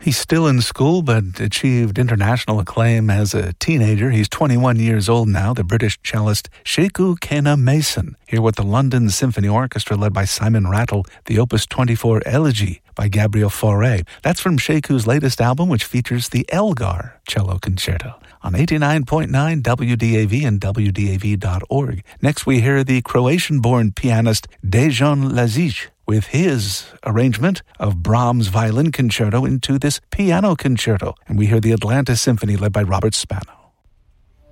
He's still in school, but achieved international acclaim as a teenager. He's 21 years old now, the British cellist Sekou Kena Mason, here with the London Symphony Orchestra led by Simon Rattle, the Opus 24 Elegy by Gabriel Fauré. That's from Sekou's latest album, which features the Elgar Cello Concerto on 89.9 WDAV and WDAV.org. Next, we hear the Croatian-born pianist Dejan Lazic with his arrangement of Brahms' Violin Concerto into this piano concerto. And we hear the Atlanta Symphony led by Robert Spano.